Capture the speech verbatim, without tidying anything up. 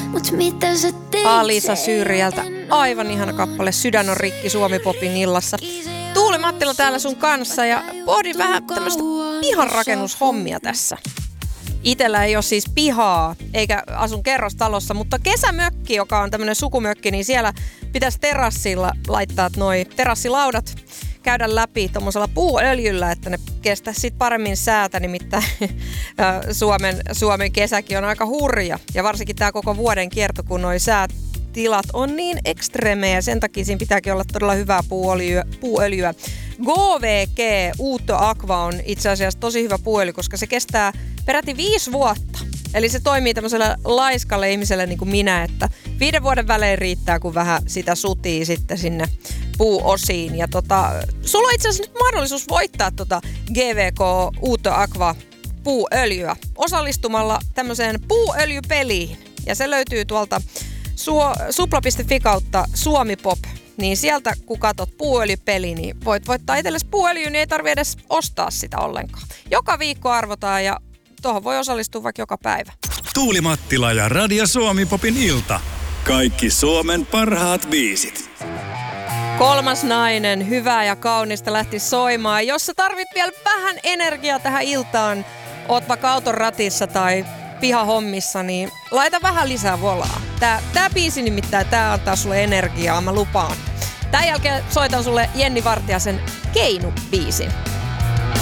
Mut mitä sä teit? Alisa Syrjältä. Aivan ihana kappale. Sydän on rikki Suomi-popin illassa. Tuuli Mattila täällä sun kanssa ja pohdin vähän tämmöistä pihanrakennushommia tässä. Itellä ei ole siis pihaa, eikä asun kerrostalossa, mutta kesämökki, joka on tämmöinen sukumökki, niin siellä pitäisi terassilla laittaa noi terassilaudat, käydä läpi tuommoisella puuöljyllä, että ne kestäisi sit paremmin säätä, nimittäin Suomen, Suomen kesäkin on aika hurja. Ja varsinkin tämä koko vuoden kierto, kun noi säätilat on niin ekstremejä, sen takia siinä pitääkin olla todella hyvää puuöljyä. puuöljyä. G V G Uuto Aqua on itse asiassa tosi hyvä puuöljy, koska se kestää peräti viisi vuotta. Eli se toimii tämmöiselle laiskalle ihmiselle niin kuin minä, että viiden vuoden välein riittää, kun vähän sitä sutii sitten sinne puuosiin. Ja tota, sulla on itse asiassa nyt mahdollisuus voittaa tota G V G Uuto Aqua puuöljyä osallistumalla tämmöiseen puuöljypeliin. Ja se löytyy tuolta supla piste fi kautta Suomi-pop. Niin sieltä, kun katot puuöljypeli, niin voit voittaa itsellesi puuöljyä, niin ei tarvitse edes ostaa sitä ollenkaan. Joka viikko arvotaan ja tuohon voi osallistua vaikka joka päivä. Tuuli Mattila ja Radio Suomi-popin ilta. Kaikki Suomen parhaat biisit. Kolmas nainen, hyvää ja kaunista lähti soimaan. Jos sä tarvit vielä vähän energiaa tähän iltaan, oot vaikka auton ratissa tai pihahommissa, niin laita vähän lisää volaa. Tää, tää biisi nimittäin, tää antaa sulle energiaa, mä lupaan. Tän jälkeen soitan sulle Jenni Vartiaisen Keinu-biisin.